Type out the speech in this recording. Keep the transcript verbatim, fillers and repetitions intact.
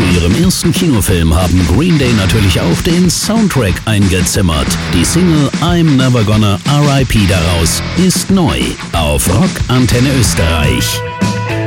ihrem ersten Kinofilm haben Green Day natürlich auch den Soundtrack eingezimmert. Die Single I'm Never Gonna R I P daraus ist neu auf Rock Antenne Österreich.